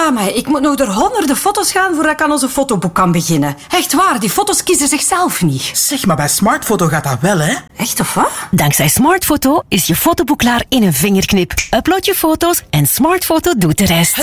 maar ik moet nog door honderden foto's gaan voordat ik aan onze fotoboek kan beginnen. Echt waar, die foto's kiezen zichzelf niet. Zeg, maar bij Smartfoto gaat dat wel, hè? Echt of wat? Dankzij Smartfoto is je fotoboek klaar in een vingerknip. Upload je foto's en Smartfoto doet de rest.